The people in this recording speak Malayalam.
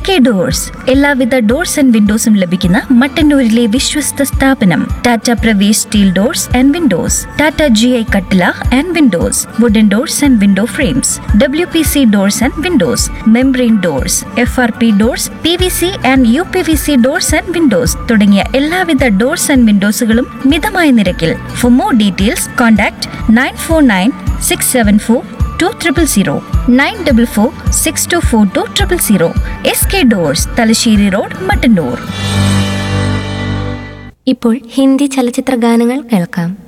SK ഡോഴ്സ് എല്ലാവിധ ഡോർസ് ആൻഡ് വിൻഡോസും ലഭിക്കുന്ന മട്ടന്നൂരിലെ വിശ്വസ്ത സ്ഥാപനം. Tata Pravesh steel doors and Windows, Tata GI കട്ടില and Windows, wooden doors and window frames, WPC doors and Windows, membrane doors, FRP doors, PVC and UPVC doors and Windows തുടങ്ങിയ എല്ലാവിധ ഡോർസ് ആൻഡ് വിൻഡോസുകളും മിതമായ നിരക്കിൽ. For more details contact 9496742000, 9446242000. SK doors, Thalassery road, Mattannur. ഇപ്പോൾ ഹിന്ദി ചലച്ചിത്ര ഗാനങ്ങൾ കേൾക്കാം.